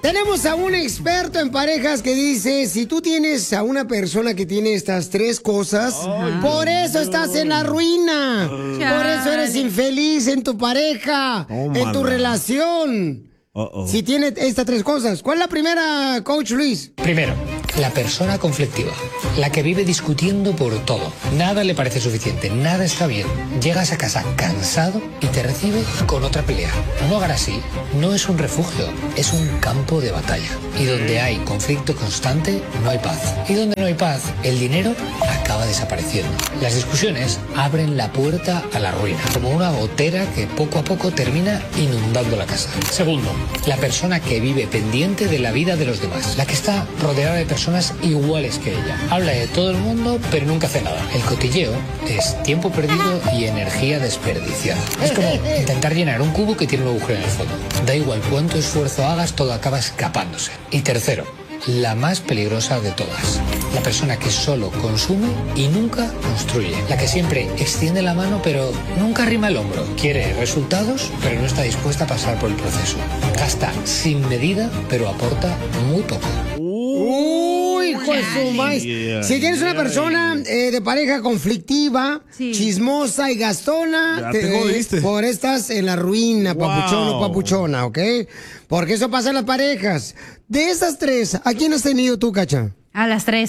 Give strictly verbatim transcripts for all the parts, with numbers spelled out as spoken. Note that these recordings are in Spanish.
Tenemos a un experto en parejas que dice, si tú tienes a una persona que tiene estas tres cosas, Ay, por eso Dios. estás en la ruina. Ay. Por eso eres infeliz en tu pareja, oh, en tu relación. Uh-oh. Si tiene estas tres cosas. ¿Cuál es la primera, Coach Luis? Primero, la persona conflictiva, la que vive discutiendo por todo. Nada le parece suficiente, nada está bien. Llegas a casa cansado y te recibe con otra pelea. Un hogar así no es un refugio, es un campo de batalla. Y donde hay conflicto constante, no hay paz. Y donde no hay paz, el dinero acaba desapareciendo. Las discusiones abren la puerta a la ruina, como una gotera que poco a poco termina inundando la casa. Segundo, la persona que vive pendiente de la vida de los demás, la que está rodeada de personas iguales que ella. Habla de todo el mundo, pero nunca hace nada. El cotilleo es tiempo perdido y energía desperdiciada. Es como intentar llenar un cubo que tiene un agujero en el fondo. Da igual cuánto esfuerzo hagas, todo acaba escapándose. Y tercero, la más peligrosa de todas, la persona que solo consume y nunca construye, la que siempre extiende la mano pero nunca arrima el hombro, quiere resultados pero no está dispuesta a pasar por el proceso, gasta sin medida pero aporta muy poco. Uy, hijo de su maíz. Si tienes una persona eh, de pareja conflictiva, sí. chismosa y gastona, te, te por estás en la ruina, wow. papuchón o papuchona, ¿ok? Porque eso pasa en las parejas. De esas tres, ¿a quién has tenido tú, Cacha? A las tres.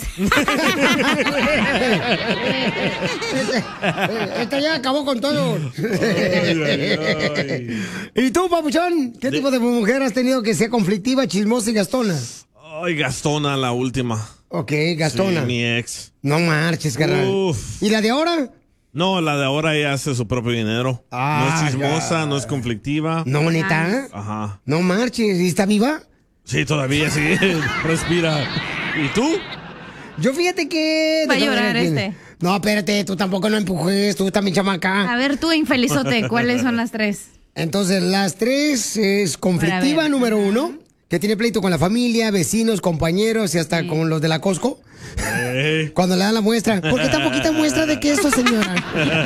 Esta ya acabó con todo. Ay, ay, ay. ¿Y tú, papuchón? ¿Qué de... tipo de mujer has tenido que sea conflictiva, chismosa y gastona? Ay, Gastona, la última. Ok, Gastona. Sí, mi ex. No marches, carnal. Uf. ¿Y la de ahora? No, la de ahora ella hace su propio dinero. Ah, no es chismosa, ya. no es conflictiva. No, neta. Ajá. No marches. ¿Y está viva? Sí, todavía sí. Respira. ¿Y tú? Yo fíjate que... Va a llorar este. No, espérate, tú tampoco no empujes, tú también chamaca. A ver, tú, infelizote, ¿cuáles son las tres? Entonces, las tres es conflictiva, número uno, que tiene pleito con la familia, vecinos, compañeros y hasta sí. con los de la Costco. Hey. Cuando le dan la muestra. ¿Por qué tan poquita muestra de queso, señora?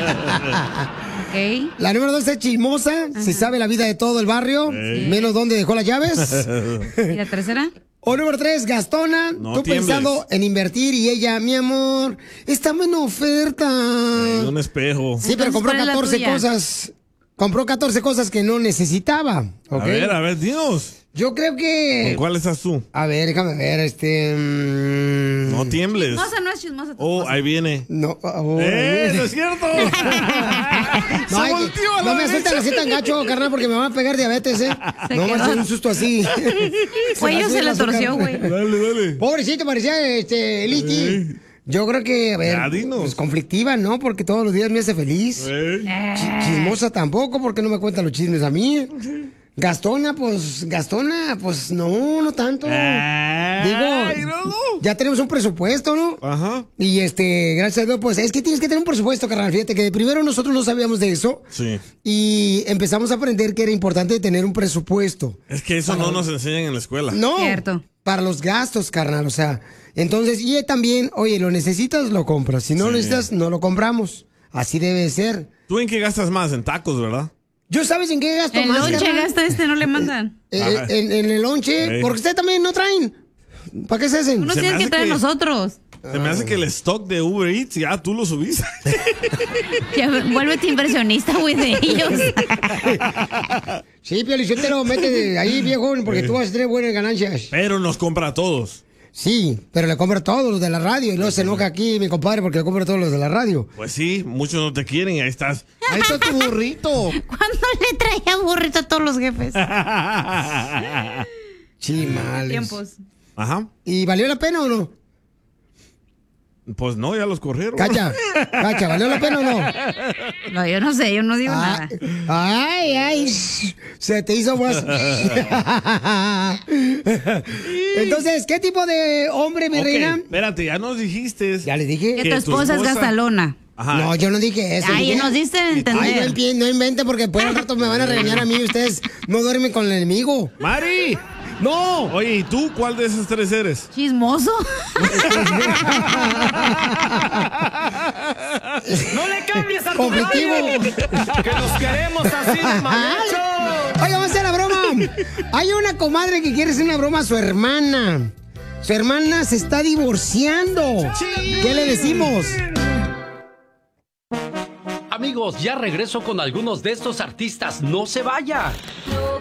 Okay. La número dos es chismosa, Ajá. se sabe la vida de todo el barrio, sí. menos dónde dejó las llaves. ¿Y la tercera? O número tres, gastona, no tú tiembles. Pensando en invertir y ella, mi amor, está en oferta. En un espejo. Sí, pero compró catorce cosas. Compró catorce cosas que no necesitaba. ¿Okay? A ver, a ver, dinos. Yo creo que... ¿Con cuál estás tú? A ver, déjame ver, este... Mmm... No tiembles. Chismosa no es chismosa. Oh, ahí viene. No, oh, ¡Eh, no es cierto! no, ay, no me asustan así tan gacho, carnal, porque me van a pegar diabetes, ¿eh? Se no me hace un susto así. Cuello se le torció, güey. Dale, dale. Pobrecito, parecía este, Liti. Eh. Yo creo que, a ver, pues conflictiva, ¿no? Porque todos los días me hace feliz. Eh. Ch chismosa tampoco, porque no me cuentan los chismes a mí. Gastona, pues, Gastona, pues, no, no tanto. Ay, Digo, no. ya tenemos un presupuesto, ¿no? Ajá. Y este, gracias a Dios, pues, es que tienes que tener un presupuesto, carnal. Fíjate que primero nosotros no sabíamos de eso. Sí. Y empezamos a aprender que era importante tener un presupuesto. Es que eso para... no nos enseñan en la escuela. No. Cierto. Para los gastos, carnal, o sea. Entonces, y también, oye, lo necesitas, lo compras. Si no sí. lo necesitas, no lo compramos. Así debe ser. ¿Tú en qué gastas más? En tacos, ¿verdad? ¿Yo sabes en qué gasto el más? El lonche gasta este, no le mandan. Eh, en, en el lonche, sí. porque ustedes también no traen. ¿Para qué se hacen? Uno tiene que traer que... nosotros. Se me hace que el stock de Uber Eats ya tú lo subiste. Ya, vuélvete inversionista, güey, de ellos. Sí, Piolichón, te lo mete ahí, viejo, porque tú vas a tener buenas ganancias. Pero nos compra a todos. Sí, pero le compro a todos los de la radio y luego se enoja aquí mi compadre porque le compro a todos los de la radio. Pues sí, muchos no te quieren y ahí estás. Ahí está tu burrito. ¿Cuándo le traía burrito a todos los jefes? Chimales. Tiempos. Ajá. ¿Y valió la pena o no? Pues no, ya los corrieron. Cacha, Cacha, ¿valió la pena o no? No, yo no sé, yo no digo ah, nada. Ay, ay, se te hizo más. Entonces, ¿qué tipo de hombre, mi okay, reina? Espérate, ya nos dijiste. Ya le dije. Que, que tu esposa, esposa es gastalona. Ajá. No, yo no dije eso. Ay, dije, nos diste a entender. Ay, no, no invente porque después al rato me van a regañar a mí y ustedes no duermen con el enemigo. ¡Mari! ¡No! Oye, ¿y tú cuál de esos tres eres? Chismoso. ¡No le cambies a tu conflictivo! ¡Que nos queremos así de macho! Oye, vamos a hacer la broma. Hay una comadre que quiere hacer una broma a su hermana. Su hermana se está divorciando. Sí. ¿Qué le decimos? Amigos, ya regreso con algunos de estos artistas. ¡No se vaya!